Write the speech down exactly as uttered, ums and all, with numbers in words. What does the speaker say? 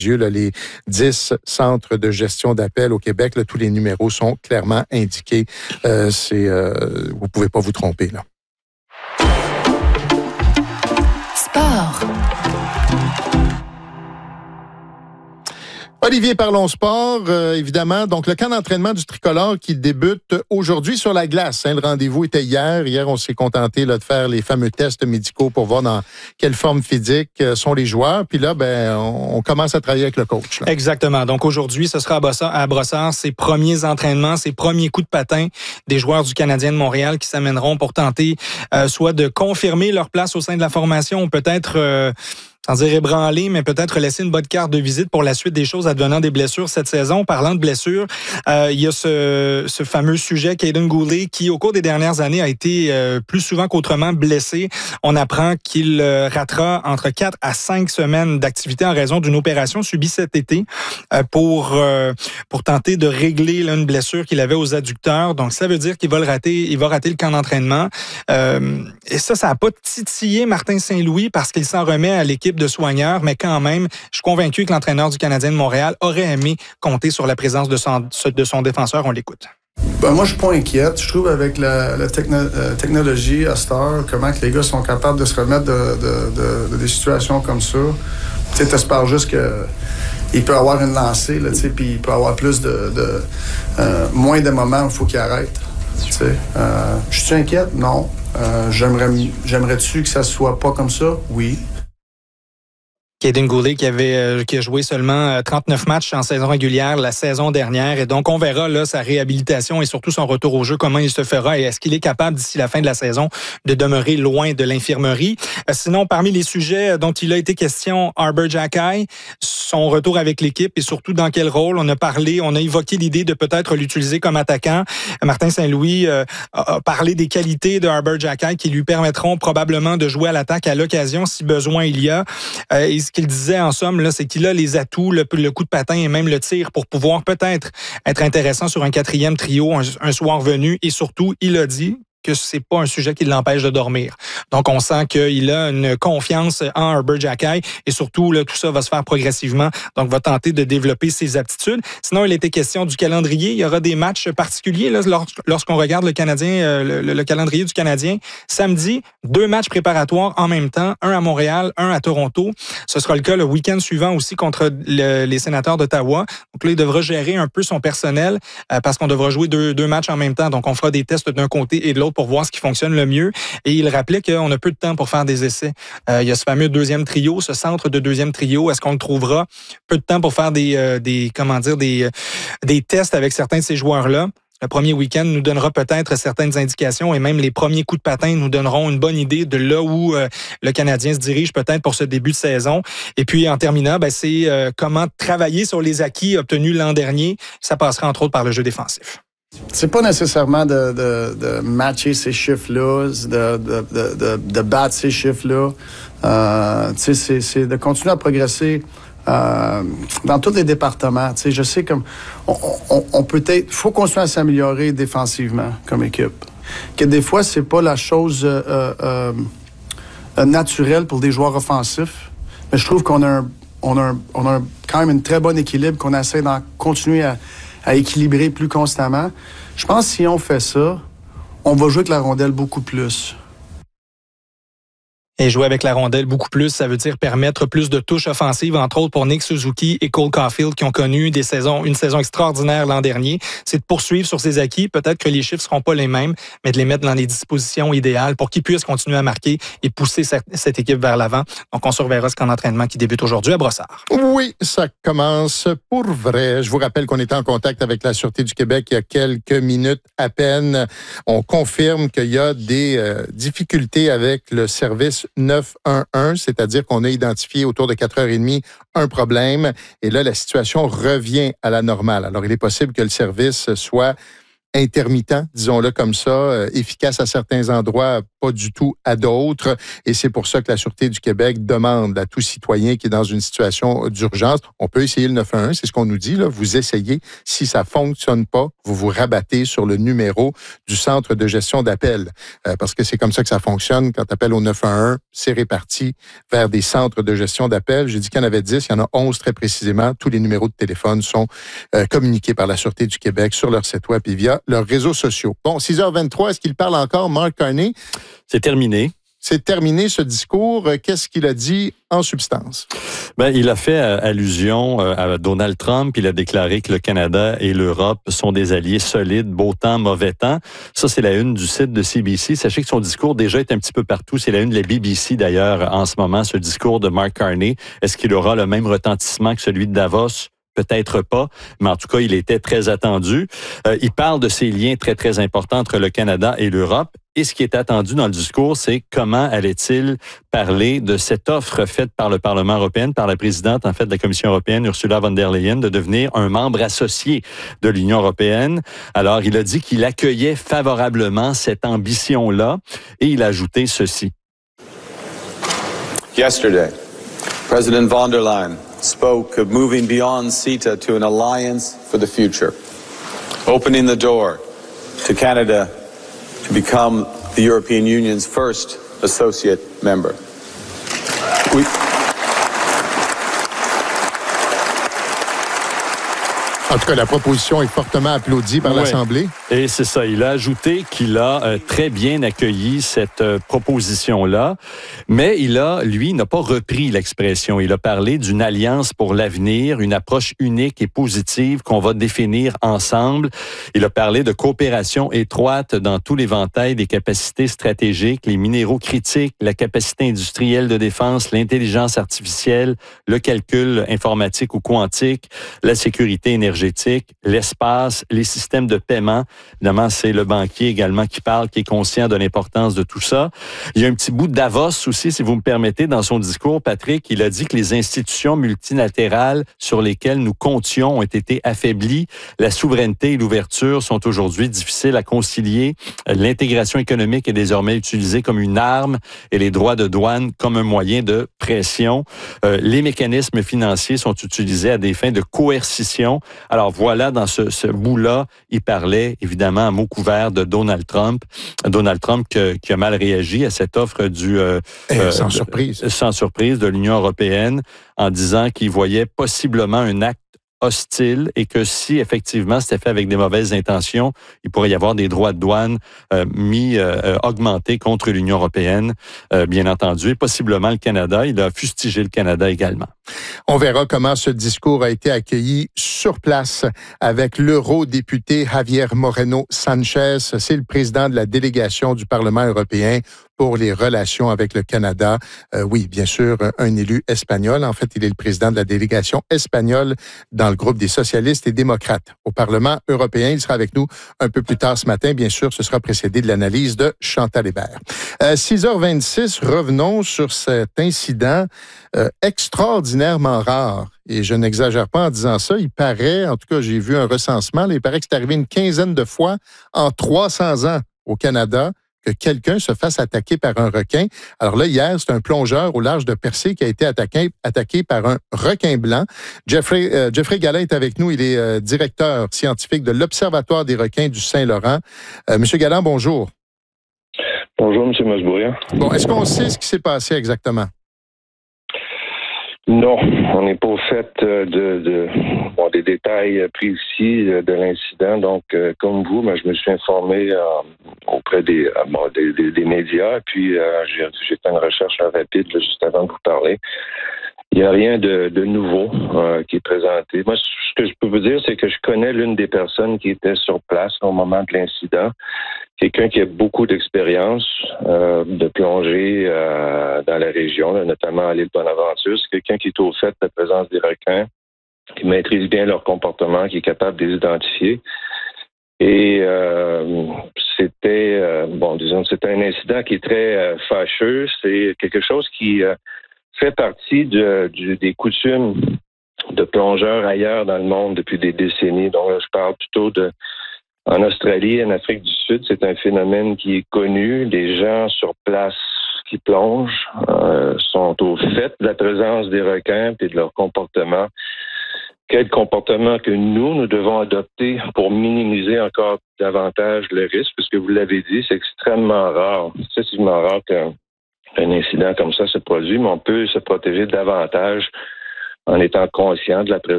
Là, les dix centres de gestion d'appel au Québec, là, tous les numéros sont clairement indiqués. Euh, c'est, euh, vous ne pouvez pas vous tromper. Là. Sport. Olivier, parlons sport, euh, évidemment. Donc, le camp d'entraînement du tricolore qui débute aujourd'hui sur la glace. Hein, le rendez-vous était hier. Hier, on s'est contenté là, de faire les fameux tests médicaux pour voir dans quelle forme physique euh, sont les joueurs. Puis là, ben, on, on commence à travailler avec le coach. Là. Exactement. Donc, aujourd'hui, ce sera à Brossard, à Brossard, ses premiers entraînements, ses premiers coups de patin des joueurs du Canadien de Montréal qui s'amèneront pour tenter euh, soit de confirmer leur place au sein de la formation ou peut-être... Euh, sans dire ébranler, mais peut-être laisser une bonne carte de visite pour la suite des choses advenant des blessures cette saison. Parlant de blessures, euh, il y a ce, ce fameux sujet, Kaiden Guhle, qui au cours des dernières années a été euh, plus souvent qu'autrement blessé. On apprend qu'il euh, ratera entre quatre à cinq semaines d'activité en raison d'une opération subie cet été euh, pour euh, pour tenter de régler là, une blessure qu'il avait aux adducteurs. Donc ça veut dire qu'il va le rater, il va rater le camp d'entraînement. Euh, et ça, ça n'a pas titillé Martin Saint-Louis parce qu'il s'en remet à l'équipe de soigneurs, mais quand même, je suis convaincu que l'entraîneur du Canadien de Montréal aurait aimé compter sur la présence de son, de son défenseur. On l'écoute. Ben moi, je suis pas inquiète. Je trouve avec la, la techno, euh, technologie à cette heure, comment que les gars sont capables de se remettre de, de, de, de des situations comme ça. Tu sais, t'espères juste que il peut avoir une lancée, là, tu sais, puis il peut avoir plus de, de euh, moins de moments où il faut qu'il arrête. Tu sais, euh, je suis inquiète? Non. Euh, j'aimerais, j'aimerais-tu que ça soit pas comme ça? Oui. Kaiden Guhle qui avait euh, qui a joué seulement trente-neuf matchs en saison régulière la saison dernière. Et donc, on verra là sa réhabilitation et surtout son retour au jeu, comment il se fera et est-ce qu'il est capable d'ici la fin de la saison de demeurer loin de l'infirmerie. Euh, sinon, parmi les sujets dont il a été question, Arber Xhekaj, son retour avec l'équipe et surtout dans quel rôle. On a parlé, on a évoqué l'idée de peut-être l'utiliser comme attaquant. Martin Saint-Louis euh, a parlé des qualités de Arber Xhekaj qui lui permettront probablement de jouer à l'attaque à l'occasion si besoin il y a. Euh, et ce qu'il disait en somme, là, c'est qu'il a les atouts, le, le coup de patin et même le tir pour pouvoir peut-être être intéressant sur un quatrième trio un, un soir venu. Et surtout, il a dit que c'est pas un sujet qui l'empêche de dormir. Donc, on sent qu'il a une confiance en Arber Xhekaj et surtout, là, tout ça va se faire progressivement. Donc, va tenter de développer ses aptitudes. Sinon, il était question du calendrier. Il y aura des matchs particuliers là, lorsqu'on regarde le Canadien, le, le, le calendrier du Canadien. Samedi, deux matchs préparatoires en même temps, un à Montréal, un à Toronto. Ce sera le cas le week-end suivant aussi contre le, les Sénateurs d'Ottawa. Donc là, il devra gérer un peu son personnel euh, parce qu'on devra jouer deux, deux matchs en même temps. Donc, on fera des tests d'un côté et de l'autre pour voir ce qui fonctionne le mieux. Et il rappelait qu'on a peu de temps pour faire des essais. Euh, il y a ce fameux deuxième trio, ce centre de deuxième trio. Est-ce qu'on le trouvera? Peu de temps pour faire des, euh, des comment dire, des, des tests avec certains de ces joueurs-là. Le premier week-end nous donnera peut-être certaines indications et même les premiers coups de patin nous donneront une bonne idée de là où euh, le Canadien se dirige peut-être pour ce début de saison. Et puis, en terminant, ben, c'est euh, comment travailler sur les acquis obtenus l'an dernier. Ça passera entre autres par le jeu défensif. C'est pas nécessairement de, de, de matcher ces chiffres-là, de, de, de, de, de battre ces chiffres-là. Euh, c'est, c'est de continuer à progresser euh, dans tous les départements. T'sais, je sais comme on, on, on peut être, faut continuer à s'améliorer défensivement comme équipe. Que des fois c'est pas la chose euh, euh, naturelle pour des joueurs offensifs, mais je trouve qu'on a un, on a un, on a un, quand même un très bon équilibre qu'on essaie d'en continuer à à équilibrer plus constamment. Je pense que si on fait ça, on va jouer avec la rondelle beaucoup plus. Et jouer avec la rondelle beaucoup plus, ça veut dire permettre plus de touches offensives, entre autres pour Nick Suzuki et Cole Caulfield qui ont connu des saisons, une saison extraordinaire l'an dernier. C'est de poursuivre sur ces acquis. Peut-être que les chiffres seront pas les mêmes, mais de les mettre dans les dispositions idéales pour qu'ils puissent continuer à marquer et pousser cette, cette équipe vers l'avant. Donc, on surveillera ce camp d'entraînement qui débute aujourd'hui à Brossard. Oui, ça commence pour vrai. Je vous rappelle qu'on était en contact avec la Sûreté du Québec il y a quelques minutes à peine. On confirme qu'il y a des euh, difficultés avec le service neuf un un, c'est-à-dire qu'on a identifié autour de quatre heures trente un problème et là, la situation revient à la normale. Alors, il est possible que le service soit intermittent, disons-le comme ça, euh, efficace à certains endroits, pas du tout à d'autres. Et c'est pour ça que la Sûreté du Québec demande à tout citoyen qui est dans une situation d'urgence, on peut essayer le neuf un un, c'est ce qu'on nous dit, là, vous essayez. Si ça fonctionne pas, vous vous rabattez sur le numéro du centre de gestion d'appel. Euh, parce que c'est comme ça que ça fonctionne. Quand tu appelles au neuf un un, c'est réparti vers des centres de gestion d'appel. J'ai dit qu'il y en avait dix, il y en a onze très précisément. Tous les numéros de téléphone sont euh, communiqués par la Sûreté du Québec sur leur site web et via leurs réseaux sociaux. Bon, six heures vingt-trois, est-ce qu'il parle encore, Mark Carney? C'est terminé. C'est terminé ce discours. Qu'est-ce qu'il a dit en substance? Ben, il a fait euh, allusion euh, à Donald Trump. Il a déclaré que le Canada et l'Europe sont des alliés solides, beau temps, mauvais temps. Ça, c'est la une du site de C B C. Sachez que son discours déjà est un petit peu partout. C'est la une de la B B C d'ailleurs en ce moment, ce discours de Mark Carney. Est-ce qu'il aura le même retentissement que celui de Davos? Peut-être pas, mais en tout cas, il était très attendu. Euh, il parle de ces liens très, très importants entre le Canada et l'Europe. Et ce qui est attendu dans le discours, c'est comment allait-il parler de cette offre faite par le Parlement européen, par la présidente, en fait, de la Commission européenne, Ursula von der Leyen, de devenir un membre associé de l'Union européenne. Alors, il a dit qu'il accueillait favorablement cette ambition-là et il a ajouté ceci. Yesterday, President von der Leyen spoke of moving beyond CETA to an alliance for the future, opening the door to Canada to become the European Union's first associate member. We En tout cas, la proposition est fortement applaudie par ouais. l'Assemblée. Et c'est ça. Il a ajouté qu'il a euh, très bien accueilli cette euh, proposition-là, mais il a, lui, n'a pas repris l'expression. Il a parlé d'une alliance pour l'avenir, une approche unique et positive qu'on va définir ensemble. Il a parlé de coopération étroite dans tout l'éventail des capacités stratégiques, les minéraux critiques, la capacité industrielle de défense, l'intelligence artificielle, le calcul informatique ou quantique, la sécurité énergétique, l'espace, les systèmes de paiement. Évidemment, c'est le banquier également qui parle, qui est conscient de l'importance de tout ça. Il y a un petit bout de Davos aussi, si vous me permettez, dans son discours, Patrick. Il a dit que les institutions multilatérales sur lesquelles nous comptions ont été affaiblies. La souveraineté et l'ouverture sont aujourd'hui difficiles à concilier. L'intégration économique est désormais utilisée comme une arme et les droits de douane comme un moyen de pression. Euh, les mécanismes financiers sont utilisés à des fins de coercition. Alors voilà, dans ce, ce bout-là, il parlait évidemment à mot couvert de Donald Trump. Donald Trump que, qui a mal réagi à cette offre du... Euh, euh, sans euh, surprise. Sans surprise de l'Union européenne en disant qu'il voyait possiblement un acte hostile et que si effectivement c'était fait avec des mauvaises intentions, il pourrait y avoir des droits de douane euh, mis, euh, augmentés contre l'Union européenne, euh, bien entendu, et possiblement le Canada. Il a fustigé le Canada également. On verra comment ce discours a été accueilli sur place avec l'eurodéputé Javier Moreno Sanchez. C'est le président de la délégation du Parlement européen pour les relations avec le Canada. Euh, oui, bien sûr, un élu espagnol. En fait, il est le président de la délégation espagnole dans le groupe des socialistes et démocrates au Parlement européen. Il sera avec nous un peu plus tard ce matin. Bien sûr, ce sera précédé de l'analyse de Chantal Hébert. Euh, six heures vingt-six, revenons sur cet incident euh, extraordinairement rare. Et je n'exagère pas en disant ça. Il paraît, en tout cas, j'ai vu un recensement, là, il paraît que c'est arrivé une quinzaine de fois en trois cents ans au Canada que quelqu'un se fasse attaquer par un requin. Alors là, hier, c'est un plongeur au large de Percé qui a été attaqué, attaqué par un requin blanc. Jeffrey, euh, Jeffrey Galin est avec nous. Il est euh, directeur scientifique de l'Observatoire des requins du Saint-Laurent. Euh, Monsieur Galin, bonjour. Bonjour, M. Masbouria. Bon, est-ce qu'on sait ce qui s'est passé exactement? Non, on n'est pas au fait de, de bon, des détails précis de l'incident. Donc, euh, comme vous, ben, je me suis informé euh, auprès des, euh, bon, des, des, des médias, puis euh, j'ai, j'ai fait une recherche rapide là, juste avant de vous parler. Il n'y a rien de, de nouveau euh, qui est présenté. Moi, ce que je peux vous dire, c'est que je connais l'une des personnes qui était sur place au moment de l'incident. Quelqu'un qui a beaucoup d'expérience euh, de plongée euh, dans la région, là, notamment à l'île Bonaventure. C'est quelqu'un qui est au fait de la présence des requins, qui maîtrise bien leur comportement, qui est capable de les identifier. Et euh, c'était, euh, bon, disons, c'était un incident qui est très euh, fâcheux. C'est quelque chose qui euh, fait partie de, du, des coutumes de plongeurs ailleurs dans le monde depuis des décennies. Donc là, je parle plutôt de En Australie, en Afrique du Sud, c'est un phénomène qui est connu. Les gens sur place qui plongent euh, sont au fait de la présence des requins et de leur comportement. Quel comportement que nous, nous devons adopter pour minimiser encore davantage le risque, puisque vous l'avez dit, c'est extrêmement rare. C'est extrêmement rare qu'un un incident comme ça se produit, mais on peut se protéger davantage en étant conscient de la présence